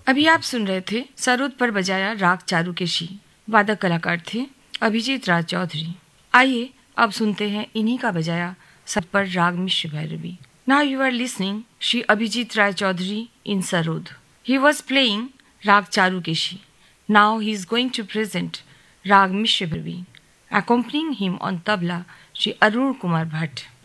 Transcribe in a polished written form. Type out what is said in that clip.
अभी आप सुन रहे थे सरोद पर बजाया राग चारुकेशी। वादक कलाकार थे अभिजीत राज चौधरी। आइए अब सुनते हैं इन्हीं का बजाया सरोद पर राग मिश्र Bhairavi. Now you are listening Shri Abhijit Rai Chaudhary in Sarod. He was playing Rag Charukeshi. Now he is going to present Rag Mishra Bharvi. Accompanying him on tabla Shri Arun Kumar Bhatt.